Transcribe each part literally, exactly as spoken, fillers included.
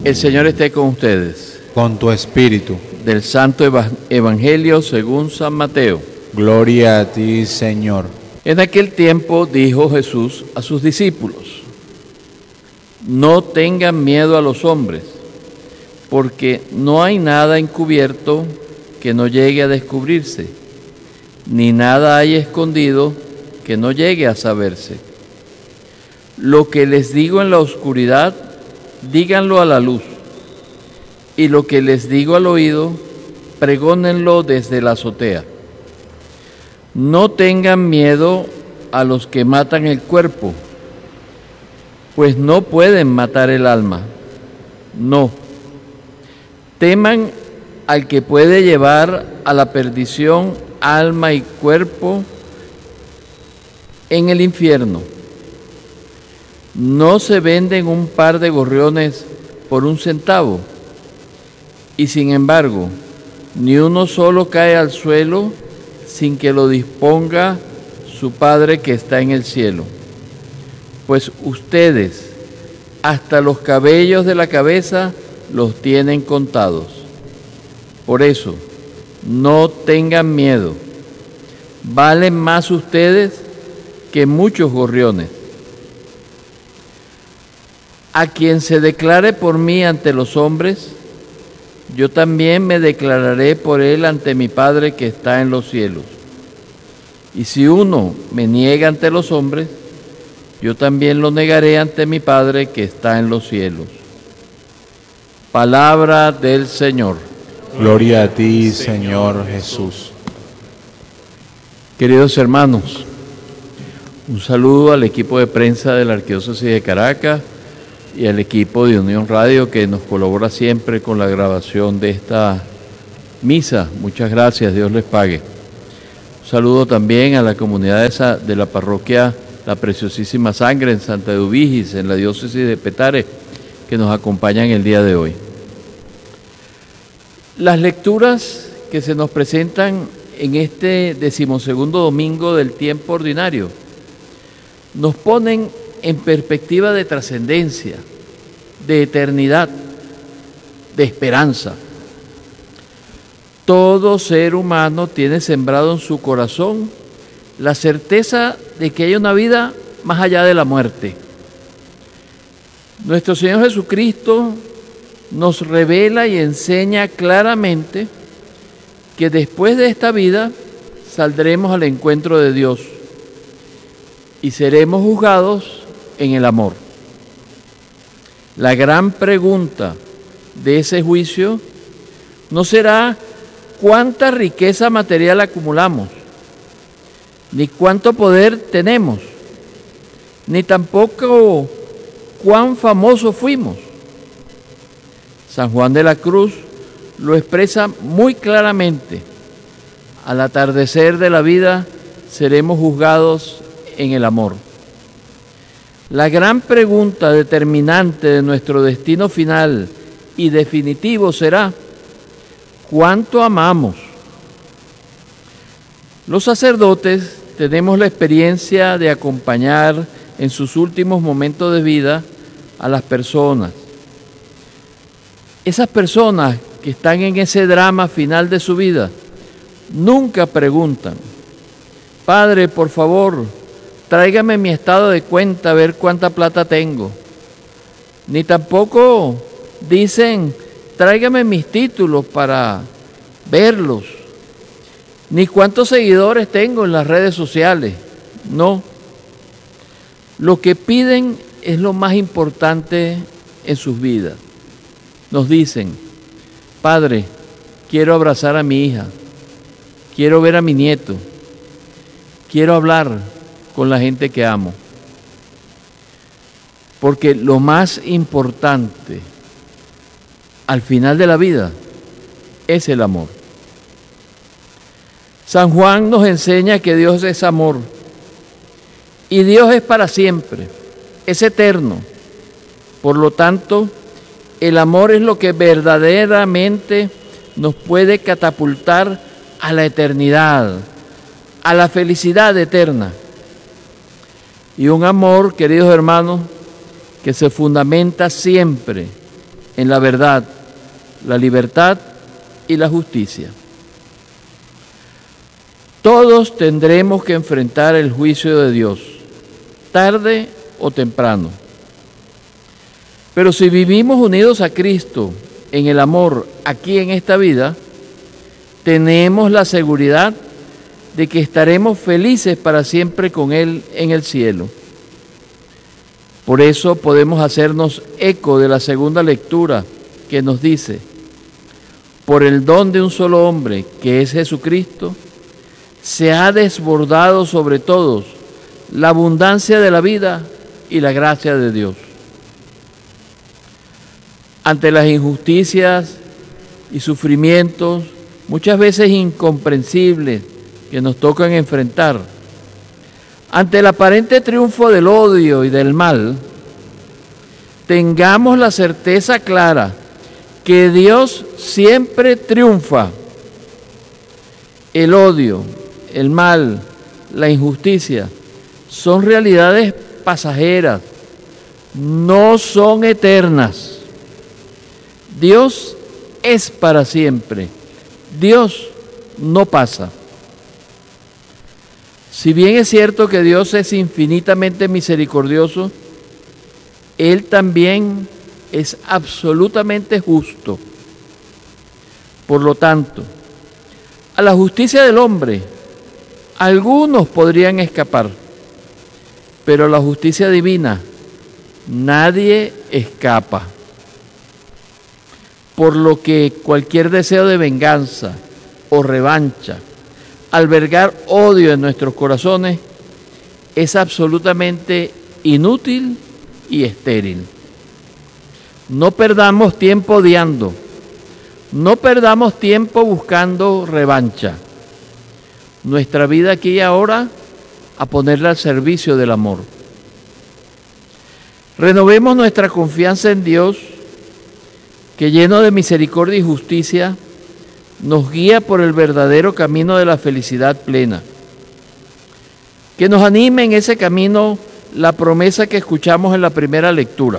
El Señor esté con ustedes. Con tu espíritu. Del Santo Eva- Evangelio según San Mateo. Gloria a ti, Señor. En aquel tiempo dijo Jesús a sus discípulos: no tengan miedo a los hombres, porque no hay nada encubierto que no llegue a descubrirse, ni nada hay escondido que no llegue a saberse. Lo que les digo en la oscuridad, díganlo a la luz, y lo que les digo al oído, pregónenlo desde la azotea. No tengan miedo a los que matan el cuerpo, pues no pueden matar el alma. No. Teman al que puede llevar a la perdición alma y cuerpo en el infierno. ¿No se venden un par de gorriones por un centavo? Y sin embargo, ni uno solo cae al suelo sin que lo disponga su Padre que está en el cielo. Pues ustedes, hasta los cabellos de la cabeza, los tienen contados. Por eso, no tengan miedo. Valen más ustedes que muchos gorriones. A quien se declare por mí ante los hombres, yo también me declararé por él ante mi Padre que está en los cielos. Y si uno me niega ante los hombres, yo también lo negaré ante mi Padre que está en los cielos. Palabra del Señor. Gloria a ti, Señor Jesús. Queridos hermanos, un saludo al equipo de prensa de la Arquidiócesis de Caracas y al equipo de Unión Radio que nos colabora siempre con la grabación de esta misa. Muchas gracias, Dios les pague. Un saludo también a la comunidad de, esa, de la parroquia La Preciosísima Sangre en Santa Eduvigis, en la diócesis de Petare, que nos acompañan el día de hoy. Las lecturas que se nos presentan en este decimosegundo domingo del tiempo ordinario nos ponen en perspectiva de trascendencia, de eternidad, de esperanza. Todo ser humano tiene sembrado en su corazón la certeza de que hay una vida más allá de la muerte. Nuestro Señor Jesucristo nos revela y enseña claramente que después de esta vida saldremos al encuentro de Dios y seremos juzgados en el amor. La gran pregunta de ese juicio no será cuánta riqueza material acumulamos, ni cuánto poder tenemos, ni tampoco cuán famosos fuimos. San Juan de la Cruz lo expresa muy claramente. Al atardecer de la vida seremos juzgados en el amor. La gran pregunta determinante de nuestro destino final y definitivo será: ¿cuánto amamos? Los sacerdotes tenemos la experiencia de acompañar en sus últimos momentos de vida a las personas. Esas personas que están en ese drama final de su vida nunca preguntan: Padre, por favor, tráigame mi estado de cuenta a ver cuánta plata tengo. Ni tampoco dicen: tráigame mis títulos para verlos. Ni cuántos seguidores tengo en las redes sociales. No. Lo que piden es lo más importante en sus vidas. Nos dicen: Padre, quiero abrazar a mi hija, quiero ver a mi nieto, quiero hablar con la gente que amo. Porque lo más importante al final de la vida es el amor. San Juan nos enseña que Dios es amor y Dios es para siempre, es eterno. Por lo tanto, el amor es lo que verdaderamente nos puede catapultar a la eternidad, a la felicidad eterna. Y un amor, queridos hermanos, que se fundamenta siempre en la verdad, la libertad y la justicia. Todos tendremos que enfrentar el juicio de Dios, tarde o temprano. Pero si vivimos unidos a Cristo en el amor aquí en esta vida, tenemos la seguridad de que estaremos felices para siempre con Él en el cielo. Por eso podemos hacernos eco de la segunda lectura que nos dice: por el don de un solo hombre, que es Jesucristo, se ha desbordado sobre todos la abundancia de la vida y la gracia de Dios. Ante las injusticias y sufrimientos, muchas veces incomprensibles, que nos tocan enfrentar, ante el aparente triunfo del odio y del mal, tengamos la certeza clara que Dios siempre triunfa. El odio, el mal, la injusticia son realidades pasajeras, no son eternas. Dios es para siempre. Dios no pasa. Si bien es cierto que Dios es infinitamente misericordioso, Él también es absolutamente justo. Por lo tanto, a la justicia del hombre, algunos podrían escapar, pero a la justicia divina, nadie escapa. Por lo que cualquier deseo de venganza o revancha, albergar odio en nuestros corazones, es absolutamente inútil y estéril. No perdamos tiempo odiando, no perdamos tiempo buscando revancha. Nuestra vida aquí y ahora, a ponerla al servicio del amor. Renovemos nuestra confianza en Dios, que lleno de misericordia y justicia, nos guía por el verdadero camino de la felicidad plena. Que nos anime en ese camino la promesa que escuchamos en la primera lectura.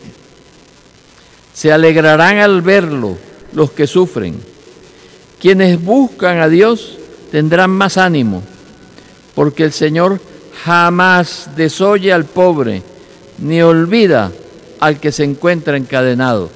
Se alegrarán al verlo los que sufren. Quienes buscan a Dios tendrán más ánimo, porque el Señor jamás desoye al pobre, ni olvida al que se encuentra encadenado.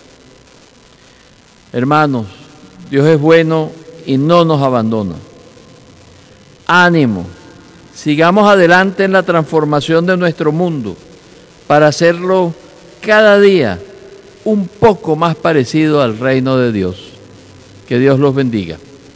Hermanos, Dios es bueno y no nos abandona. Ánimo, sigamos adelante en la transformación de nuestro mundo para hacerlo cada día un poco más parecido al reino de Dios. Que Dios los bendiga.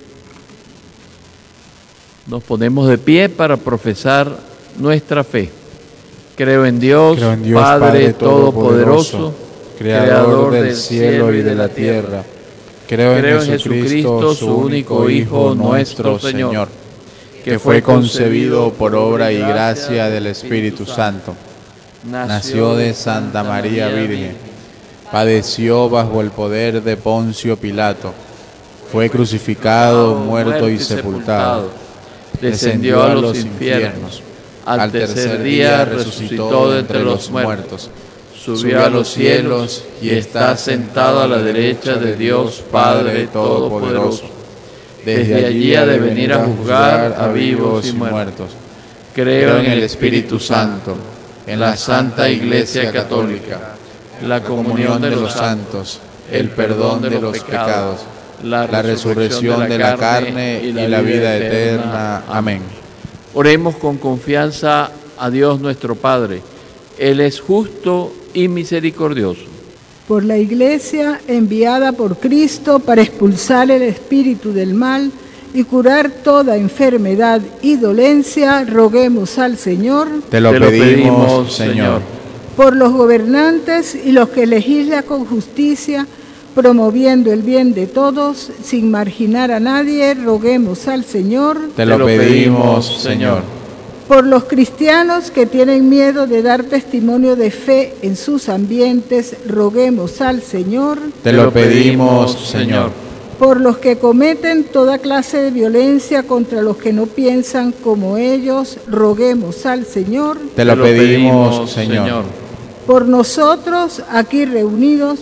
Nos ponemos de pie para profesar nuestra fe. Creo en Dios, Creo en Dios Padre, Padre Todopoderoso, Todopoderoso, Creador del cielo y de la tierra. Creo en Jesucristo, su único Hijo, nuestro Señor, que fue concebido por obra y gracia del Espíritu Santo. Nació de Santa María Virgen, padeció bajo el poder de Poncio Pilato, fue crucificado, muerto y sepultado, descendió a los infiernos, al tercer día resucitó de entre los muertos, subió a los cielos y está sentado a la derecha de Dios Padre Todopoderoso. Desde allí ha de venir a juzgar a vivos y muertos. Creo en el Espíritu Santo, en la Santa Iglesia Católica, la comunión de los santos, el perdón de los pecados, la resurrección de la carne y la vida eterna. Amén. Oremos con confianza a Dios nuestro Padre. Él es justo y misericordioso. Por la Iglesia enviada por Cristo para expulsar el espíritu del mal y curar toda enfermedad y dolencia, roguemos al Señor. Te lo, Te lo pedimos, pedimos, Señor. Señor. Por los gobernantes y los que legislan con justicia, promoviendo el bien de todos, sin marginar a nadie, roguemos al Señor. Te lo pedimos, Señor. Por los cristianos que tienen miedo de dar testimonio de fe en sus ambientes, roguemos al Señor. Te lo pedimos, Señor. Por los que cometen toda clase de violencia contra los que no piensan como ellos, roguemos al Señor. Te lo pedimos, Señor. Por nosotros, aquí reunidos,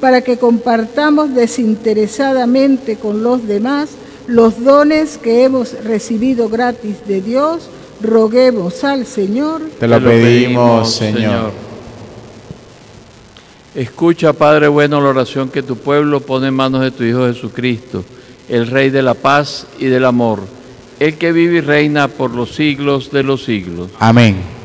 para que compartamos desinteresadamente con los demás los dones que hemos recibido gratis de Dios, roguemos al Señor. Te lo pedimos, Señor. Escucha, Padre bueno, la oración que tu pueblo pone en manos de tu Hijo Jesucristo, el Rey de la paz y del amor, el que vive y reina por los siglos de los siglos. Amén.